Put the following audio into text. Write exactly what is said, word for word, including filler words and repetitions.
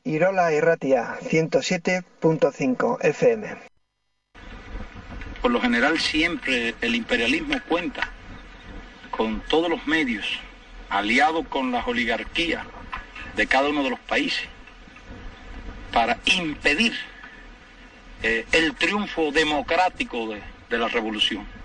Irola Irratia, ciento siete punto cinco F M. Por lo general siempre el imperialismo cuenta con todos los medios, aliado con las oligarquías de cada uno de los países, para impedir eh, el triunfo democrático de, de la revolución.